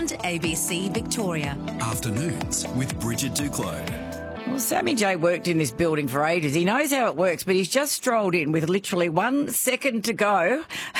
and ABC Victoria. Afternoons with Bridget Duclos. Well, Sammy J worked in this building for ages. He knows how it works, but he's just strolled in with literally 1 second to go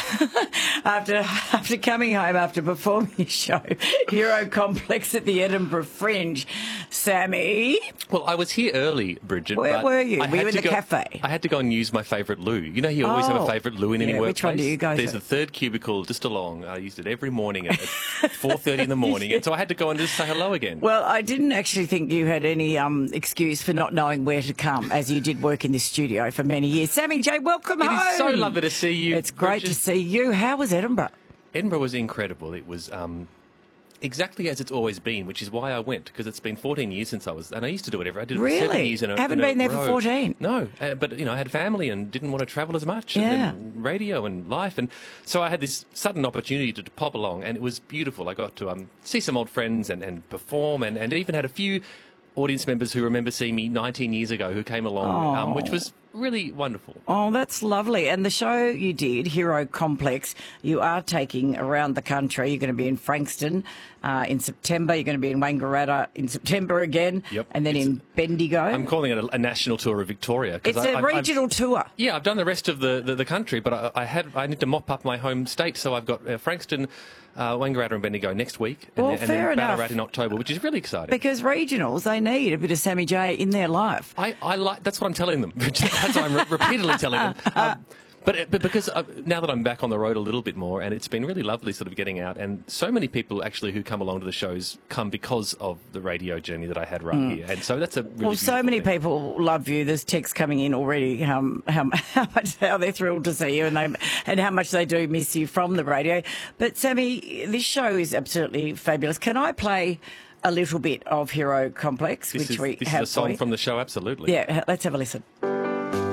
after coming home after performing his show, Hero Complex at the Edinburgh Fringe. Sammy? Well, I was here early, Bridget. Where were you? Were you in the cafe? I had to go and use my favourite loo. You know, you always have a favourite loo in any workplace. Which one do you go There's to? a third cubicle just along. I used it every morning at 4:30 in the morning. And so I had to go and just say hello again. Well, I didn't actually think you had any excuse for not knowing where to come, as you did work in this studio for many years. Sammy J, welcome home. It is so lovely to see you. It's great Bridget. to see you. How was Edinburgh? Edinburgh was incredible. It was exactly as it's always been, which is why I went, because it's been 14 years since I was, and I used to do it every. I did it for 7 years in a Haven't in a been there for row. 14? No, but I had family and didn't want to travel as much. Yeah. And radio and life, and so I had this sudden opportunity to pop along, and it was beautiful. I got to see some old friends and perform, and even had a few audience members who remember seeing me 19 years ago who came along, which was really wonderful. Oh, that's lovely. And the show you did, Hero Complex, you are taking around the country. You're going to be in Frankston in September. You're going to be in Wangaratta in September again. Yep. And then in Bendigo. I'm calling it a national tour of Victoria. It's a regional tour. Yeah, I've done the rest of the country, but I need to mop up my home state, so I've got Frankston, Wangaratta and Bendigo next week, and then Ballarat in October, which is really exciting. Because regionals, they need a bit of Sammy J in their life. I like that's what I'm telling them. That's what I'm repeatedly telling them. But because now that I'm back on the road a little bit more, and it's been really lovely sort of getting out, and so many people actually who come along to the shows come because of the radio journey that I had right here, and so that's a really Well, so many thing. people love you. There's texts coming in already how they're thrilled to see you and how much they do miss you from the radio. But Sammy, this show is absolutely fabulous. Can I play a little bit of Hero Complex, This we is have a song from the show, absolutely. Yeah, let's have a listen.